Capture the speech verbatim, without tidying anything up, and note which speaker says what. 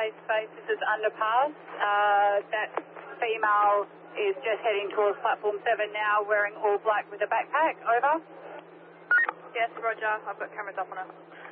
Speaker 1: space, space. This is underpass. Uh, that female is just heading towards platform seven now, wearing all black with a backpack. Over.
Speaker 2: Yes, roger. I've got cameras up on her.